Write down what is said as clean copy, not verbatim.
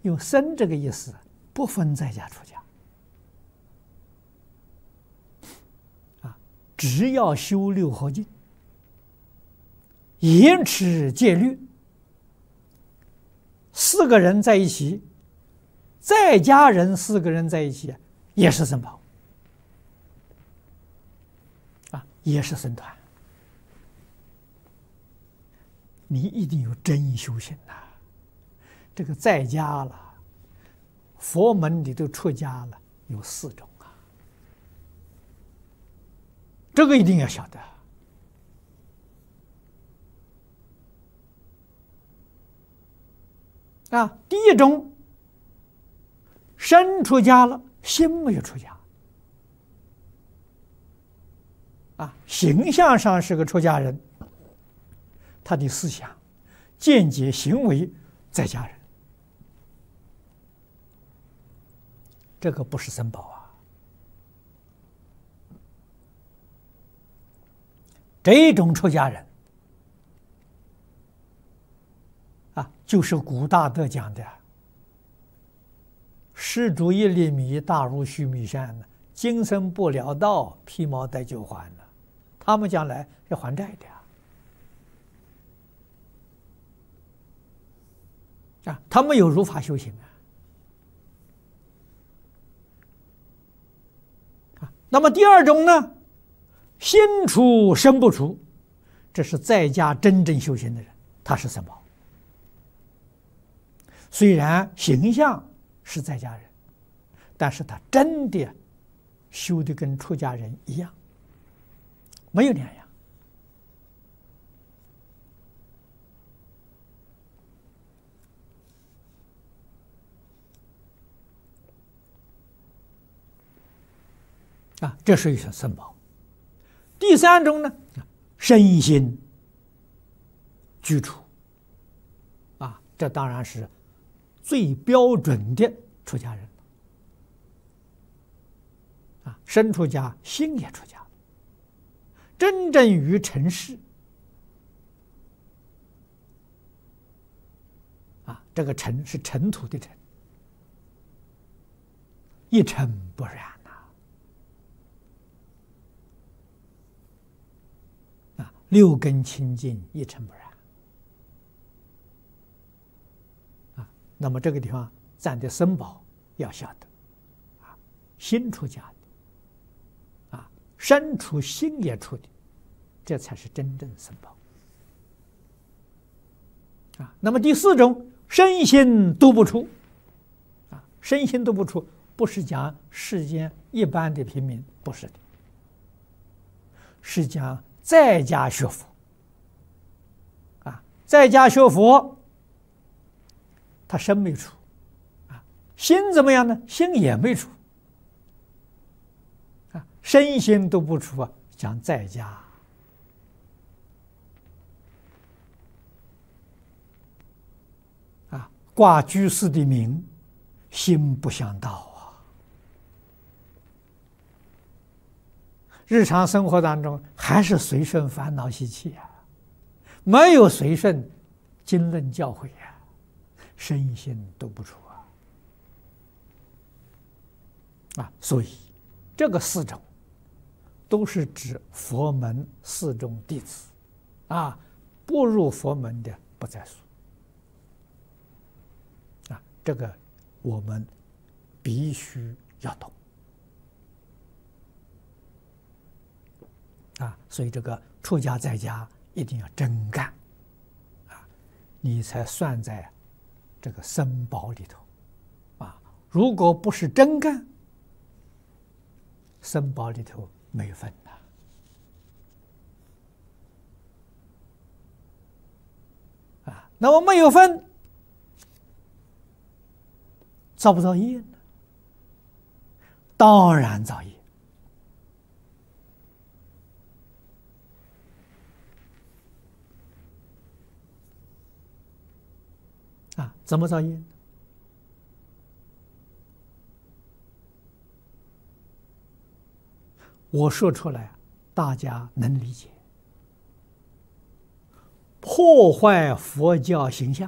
用僧这个意思，不分在家出家，只要修六合敬，严持戒律，四个人在一起，在家人四个人在一起，也是僧宝，也是僧团。你一定有真修行呐！这个在家了，佛门里头出家了，有4种啊，这个一定要晓得。第一种，身出家了，心没有出家，形象上是个出家人，他的思想、见解、行为在家人，这个不是僧宝啊。这种出家人就是古大德讲的施主1粒米，大如须弥山，今生不了道，披毛戴就还了。他们将来要还债的他们有如法修行那么第二种呢，心出身不出，这是在家真正修行的人，他是僧宝。虽然形象是在家人，但是他真的修的跟出家人一样，没有两样这是一种僧宝。第三种呢，身心居处这当然是最标准的出家人身出家，心也出家，真正于尘世这个尘是尘土的尘，一尘不染6根清净，一尘不染那么这个地方占的僧宝要晓得心出家的身出心也出的，这才是真正僧宝那么第4种，身心都不出身心都不出，不是讲世间一般的平民，不是的，是讲在家学佛在家学佛，他身没出心怎么样呢？心也没出身心都不出讲在家挂居士的名，心不向道日常生活当中还是随顺烦恼习气没有随顺经论教诲身心都不出所以这个4种都是指佛门4种弟子不入佛门的不在数这个我们必须要懂所以这个出家在家一定要真干你才算在这个僧宝里头如果不是真干，僧宝里头没有分那么没有分，造不造业呢？当然造业怎么造业呢？我说出来大家能理解。破坏佛教形象